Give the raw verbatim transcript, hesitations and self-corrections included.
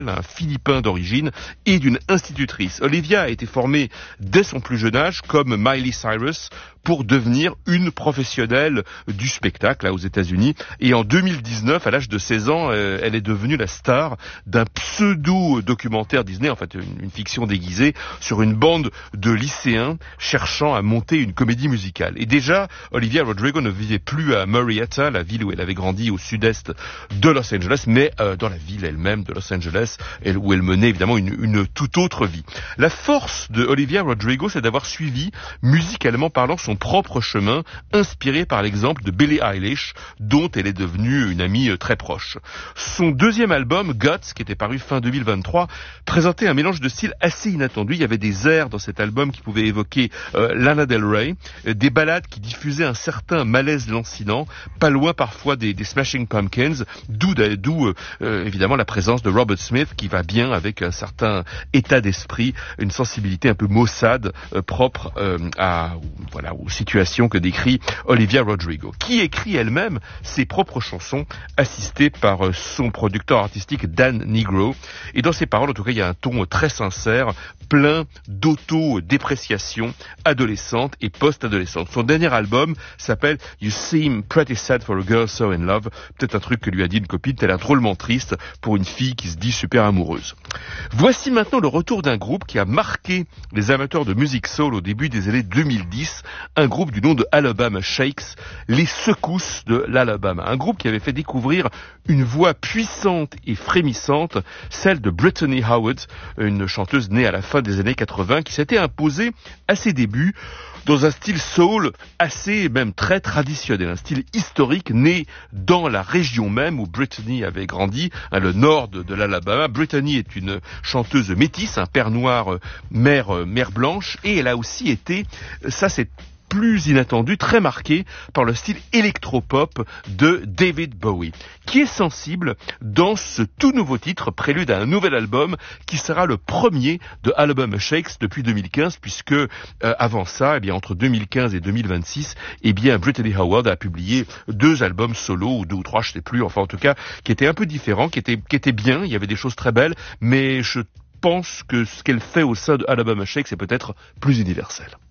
un Philippin d'origine et d'une institutrice. Olivia a été formée dès son plus jeune âge comme Miley Cyrus pour devenir une professionnelle du spectacle là, aux États-Unis. Et en deux mille dix-neuf, à l'âge de seize ans, euh, elle est devenue la star d'un pseudo-documentaire Disney, en fait une, une fiction déguisée, sur une bande de lycéens cherchant à monter une comédie musicale. Et déjà, Olivia Rodrigo ne vivait plus à Marietta, la ville où elle avait grandi au sud-est de Los Angeles, mais euh, dans la ville elle-même de Los Angeles, où elle menait évidemment une, une toute autre vie. La force de Olivia Rodrigo, c'est d'avoir suivi, musicalement parlant, son propre chemin, inspiré par l'exemple de Billie Eilish, dont elle est devenue une amie très proche. Son deuxième album, Guts, qui était paru fin deux mille vingt-trois, présentait un mélange de styles assez inattendu. Il y avait des airs dans cet album qui pouvaient évoquer euh, Lana Del Rey, euh, des ballades qui diffusaient un certain malaise lancinant, pas loin parfois des, des Smashing Pumpkins, d'où, d'où euh, évidemment la présence de Robert Smith, qui va bien avec un certain état d'esprit, une sensibilité un peu maussade, euh, propre euh, à voilà aux situations que décrit Olivia Rodrigo, qui écrit elle-même ses propres chansons, assistée par euh, son producteur artistique Dan Nigro. Et dans ses paroles, en tout cas, il y a un ton très sincère, plein d'auto-dépréciation adolescente et post-adolescente. Son dernier album s'appelle You Seem Pretty Sad for a Girl So in Love. Peut-être un truc que lui a dit une copine, t'as l'air drôlement triste pour une fille qui se dit super amoureuse. Voici maintenant le retour d'un groupe qui a marqué les amateurs de musique soul au début des années deux mille dix, un groupe du nom de Alabama Shakes, les secousses de l'Alabama, un groupe qui avait fait découvrir une voix puissante et frémissante, celle de Brittany Howard, une chanteuse née à la fin des années quatre-vingts, qui s'était imposée à ses débuts dans un style soul assez, même très traditionnel, un style historique né dans la région même où Brittany avait grandi, hein, le nord de, de l'Alabama. Brittany est une chanteuse métisse, un père noir, mère, mère blanche, et elle a aussi été, ça c'est plus inattendu, très marqué par le style électropop de David Bowie, qui est sensible dans ce tout nouveau titre, prélude à un nouvel album, qui sera le premier de Alabama Shakes depuis deux mille quinze, puisque euh, avant ça, eh bien entre deux mille quinze et deux mille vingt-six, eh bien Brittany Howard a publié deux albums solo, ou deux ou trois, je sais plus, enfin en tout cas, qui étaient un peu différents, qui étaient, qui étaient bien, il y avait des choses très belles, mais je pense que ce qu'elle fait au sein de Alabama Shakes est peut-être plus universel.